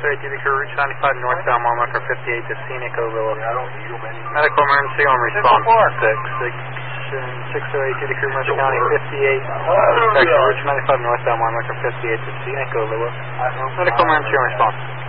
608 crew, Route 95 northbound, mile marker 58 to Scenic Overlook. Medical emergency on response 608 crew, Mercer County 58. Route 95 northbound, mile marker 58 to Scenic Overlook. Medical emergency on response.